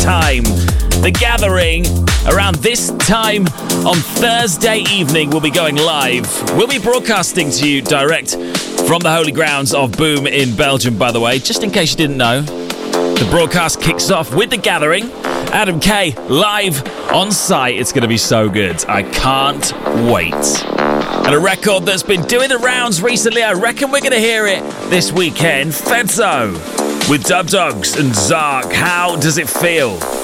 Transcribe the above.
time. The Gathering, around this time on Thursday evening, will be going live. We'll be broadcasting to you direct from the holy grounds of Boom in Belgium, by the way, just in case you didn't know. The broadcast kicks off with The Gathering. Adam Kay live on site. It's going to be so good. I can't wait. And a record that's been doing the rounds recently, I reckon we're going to hear it this weekend. Fedzo with Dub Dogs and Zark. How does it feel?